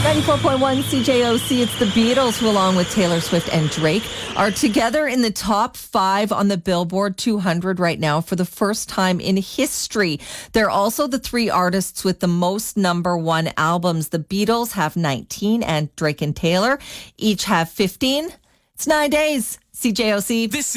94.1 CJOC, it's the Beatles who, along with Taylor Swift and Drake, are together in the top 5 on the Billboard 200 right now for the first time in history. They're also the 3 artists with the most number 1 albums. The Beatles have 19 and Drake and Taylor each have 15. It's 9 days. CJOC.